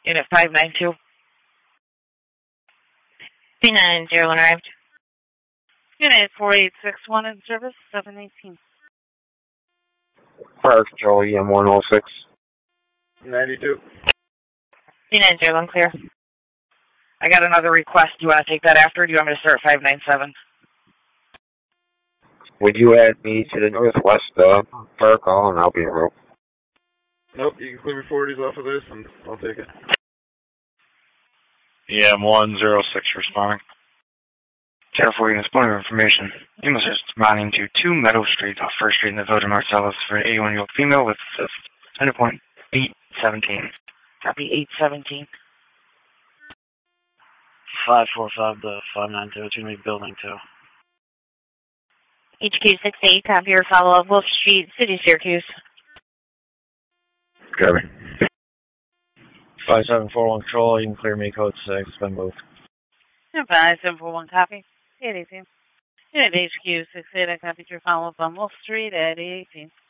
Unit 592. C901 arrived. Unit 4861 in service, 718. Fire Control, EM106. 92. C901 clear. I got another request. Do you want to take that after, or do you want me to start at 597? Would you add me to the northwest fire call, and I'll be in row? Nope, you can clear me 40s off of this, and I'll take it. EM106 responding. Tower 4 units, point of information. Amos is responding to 2 Meadow Street off 1st Street in the village of Marcellus for an 81-year-old female with center point 817. Copy 817. 545 to 592. It's going to be building 2. HQ 68, copy your follow-up. Wolf Street, City, Syracuse. Copy. 5741 control, you can clear me code 6, been moved. 5741 copy. 818. Unit HQ 68, I copied your follow-up on Wolf Street at 818.